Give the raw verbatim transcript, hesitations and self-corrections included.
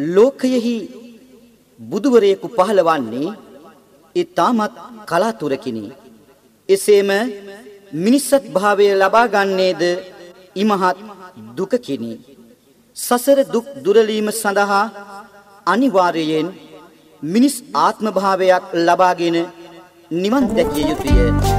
ලෝකයෙහි බුදුවරයෙකු පහළවන්නේ ඊටමත් කලාතුරකිනි. එසේම මිනිසත් භාවය ලබා ගන්නේද ඉමහත් දුකකිනි. සසර දුක් දුරලීම සඳහා අනිවාර්යයෙන් මිනිස් ආත්ම භාවයක් ලබාගෙන නිවන් දැකිය යුතුය.